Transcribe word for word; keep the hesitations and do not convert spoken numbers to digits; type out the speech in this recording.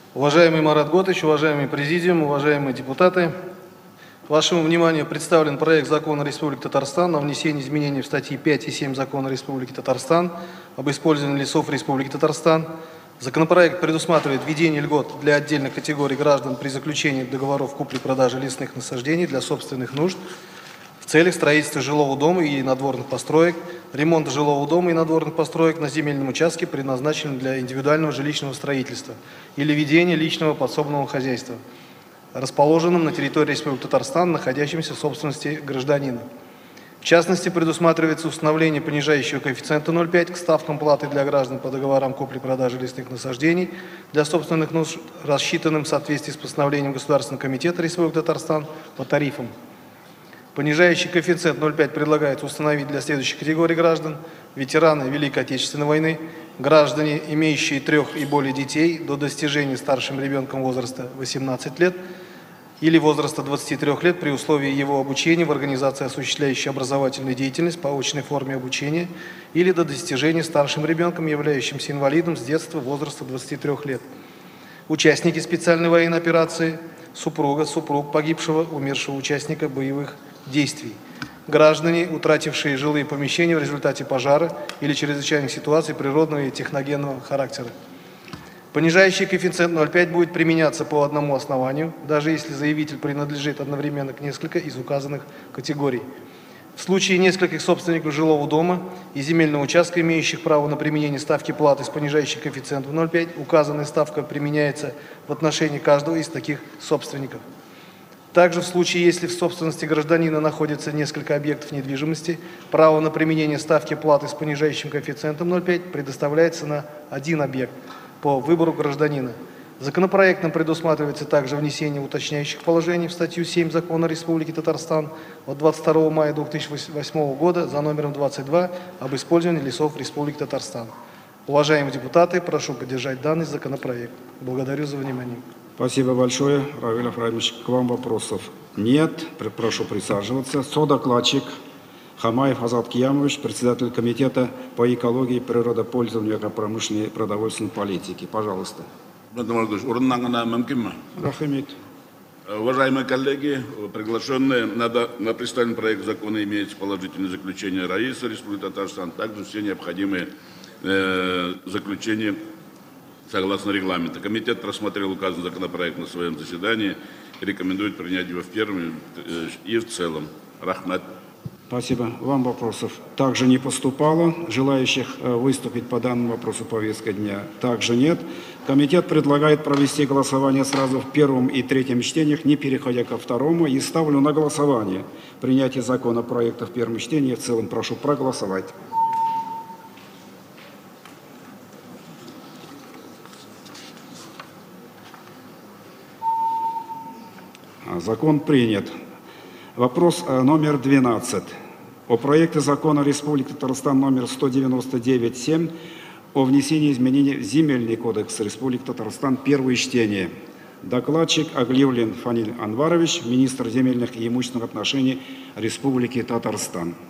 Уважаемый Марат Готович, уважаемый президиум, уважаемые депутаты, вашему вниманию представлен проект закона Республики Татарстан о внесении изменений в статьи пять и семь закона Республики Татарстан об использовании лесов Республики Татарстан. Законопроект предусматривает введение льгот для отдельных категорий граждан при заключении договоров купли-продажи лесных насаждений для собственных нужд в целях строительства жилого дома и надворных построек, ремонта жилого дома и надворных построек на земельном участке, предназначенном для индивидуального жилищного строительства или ведения личного подсобного хозяйства, расположенном на территории Республики Татарстан, находящемся в собственности гражданина. В частности, предусматривается установление понижающего коэффициента ноль целых пять десятых к ставкам платы для граждан по договорам купли-продажи лесных насаждений для собственных нужд, рассчитанным в соответствии с постановлением Государственного комитета Республики Татарстан по тарифам. Понижающий коэффициент ноль целых пять десятых предлагается установить для следующих категорий граждан: ветераны Великой Отечественной войны, граждане, имеющие трех и более детей до достижения старшим ребенком возраста восемнадцати лет или возраста двадцати трёх лет при условии его обучения в организации, осуществляющей образовательную деятельность по очной форме обучения, или до достижения старшим ребенком, являющимся инвалидом с детства возраста двадцати трёх лет. Участники специальной военной операции, супруга, супруг погибшего, умершего участника боевых действий, граждане, утратившие жилые помещения в результате пожара или чрезвычайных ситуаций природного и техногенного характера. Понижающий коэффициент ноль целых пять десятых будет применяться по одному основанию, даже если заявитель принадлежит одновременно к несколько из указанных категорий. В случае нескольких собственников жилого дома и земельного участка, имеющих право на применение ставки платы с понижающим коэффициентом ноль целых пять десятых, указанная ставка применяется в отношении каждого из таких собственников. Также в случае, если в собственности гражданина находится несколько объектов недвижимости, право на применение ставки платы с понижающим коэффициентом ноль целых пять десятых предоставляется на один объект по выбору гражданина. Законопроектом предусматривается также внесение уточняющих положений в статью семь закона Республики Татарстан от двадцать второго мая две тысячи восьмого года за номером двадцать два об использовании лесов Республики Татарстан. Уважаемые депутаты, прошу поддержать данный законопроект. Благодарю за внимание. Спасибо большое, Равиль Афраимович. К вам вопросов нет. Прошу присаживаться. Содокладчик Хамаев Азат Киямович, председатель комитета по экологии, природопользованию, агропромышленной и продовольственной политике. Пожалуйста. Уважаемые коллеги, приглашенные на, на представленный проект закона имеется положительное заключение РАИСа Республики Татарстан, также все необходимые э, заключения согласно регламенту. Комитет просмотрел указанный законопроект на своем заседании и рекомендует принять его в первом и в целом. Рахмат. Спасибо. Вам вопросов также не поступало. Желающих выступить по данному вопросу повестка дня также нет. Комитет предлагает провести голосование сразу в первом и третьем чтениях, не переходя ко второму. И ставлю на голосование принятие законопроекта в первом чтении. В целом прошу проголосовать. Закон принят. Вопрос номер двенадцать. О проекте закона Республики Татарстан номер сто девяносто девять семь о внесении изменений в Земельный кодекс Республики Татарстан. Первое чтение. Докладчик Аглиуллин Фаниль Анварович, министр земельных и имущественных отношений Республики Татарстан.